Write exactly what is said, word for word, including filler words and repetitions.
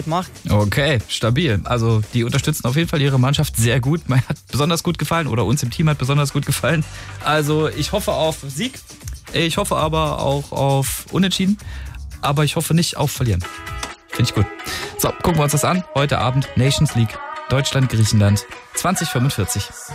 gemacht. Okay, stabil. Also die unterstützen auf jeden Fall ihre Mannschaft sehr gut. Mir hat besonders gut gefallen oder uns im Team hat besonders gut gefallen. Also ich hoffe auf Sieg. Ich hoffe aber auch auf Unentschieden. Aber ich hoffe nicht auf Verlieren. Finde ich gut. So, gucken wir uns das an. Heute Abend Nations League. Deutschland, Griechenland. zwanzig fünfundvierzig.